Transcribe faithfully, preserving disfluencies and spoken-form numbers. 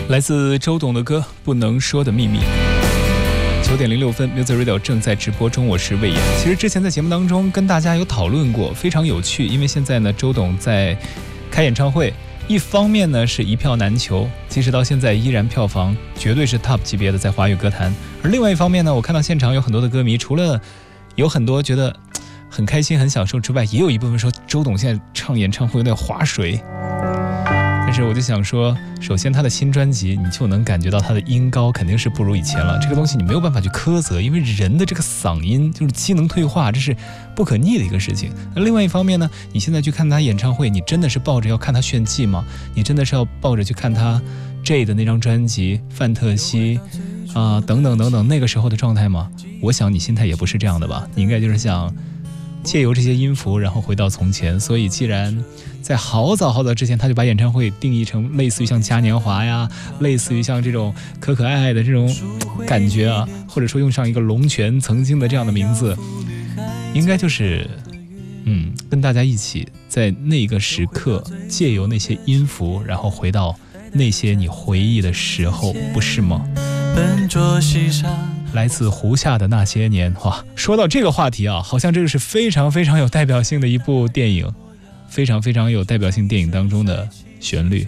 来自周董的歌《不能说的秘密》。九点零六分 Music Radio 正在直播中，我是魏延。其实之前在节目当中跟大家有讨论过，非常有趣，因为现在呢周董在开演唱会，一方面呢是一票难求，即使到现在依然票房绝对是 top 级别的在华语歌坛，而另外一方面呢，我看到现场有很多的歌迷，除了有很多觉得很开心很享受之外，也有一部分说周董现在唱演唱会有点划水。但是我就想说，首先他的新专辑你就能感觉到他的音高肯定是不如以前了，这个东西你没有办法去苛责，因为人的这个嗓音就是机能退化，这是不可逆的一个事情。那另外一方面呢，你现在去看他演唱会，你真的是抱着要看他炫技吗？你真的是要抱着去看他 J 的那张专辑范特西啊、呃、等等等等那个时候的状态吗？我想你心态也不是这样的吧，你应该就是想借由这些音符然后回到从前。所以既然在好早好早之前他就把演唱会定义成类似于像嘉年华呀，类似于像这种可可爱爱的这种感觉啊，或者说用上一个龙泉曾经的这样的名字，应该就是嗯，跟大家一起在那个时刻借由那些音符然后回到那些你回忆的时候，不是吗？来自胡夏的那些年。哇，说到这个话题啊，好像这个是非常非常有代表性的一部电影，非常非常有代表性电影当中的旋律。